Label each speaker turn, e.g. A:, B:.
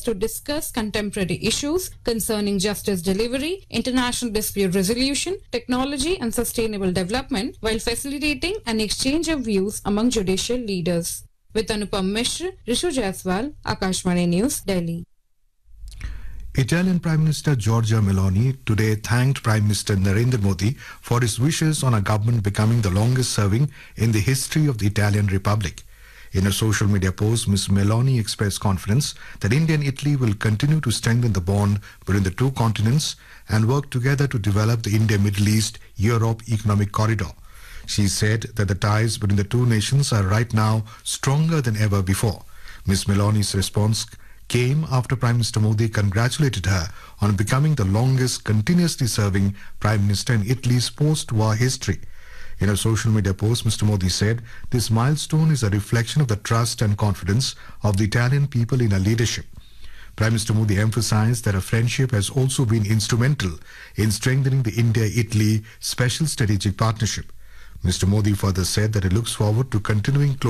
A: to discuss contemporary issues concerning justice delivery, international dispute resolution, technology and sustainable development while facilitating an exchange of views among judicial leaders. With Anupam Mishra, Rishu Jaiswal, Akashvani News, Delhi.
B: Italian Prime Minister Giorgia Meloni today thanked Prime Minister Narendra Modi for his wishes on a government becoming the longest serving in the history of the Italian Republic. In a social media post, Ms. Meloni expressed confidence that India and Italy will continue to strengthen the bond between the two continents and work together to develop the India-Middle East-Europe economic corridor. She said that the ties between the two nations are right now stronger than ever before. Ms. Meloni's response came after Prime Minister Modi congratulated her on becoming the longest continuously serving Prime Minister in Italy's post-war history. In a social media post, Mr. Modi said this milestone is a reflection of the trust and confidence of the Italian people in her leadership. Prime Minister Modi emphasized that a friendship has also been instrumental in strengthening the India-Italy special strategic partnership. Mr. Modi further said that he looks forward to continuing close